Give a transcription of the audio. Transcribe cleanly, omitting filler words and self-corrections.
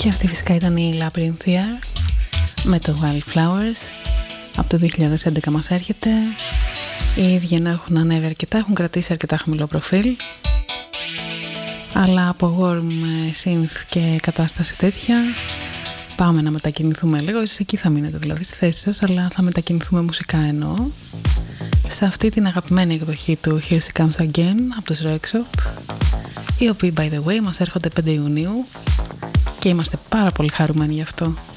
Και αυτή φυσικά ήταν η Labyrinthia με το Wildflowers. Από το 2011 μας έρχεται. Οι ίδιοι ενώ έχουν ανέβει αρκετά, έχουν κρατήσει αρκετά χαμηλό προφίλ, αλλά από warm synth και κατάσταση τέτοια πάμε να μετακινηθούμε λίγο. Εσείς εκεί θα μείνετε δηλαδή στη θέση σας, αλλά θα μετακινηθούμε μουσικά εννοώ, σε αυτή την αγαπημένη εκδοχή του Here She Comes Again από τους Rexop, οι οποίοι by the way μας έρχονται 5 Ιουνίου και είμαστε πάρα πολύ χαρούμενοι γι' αυτό.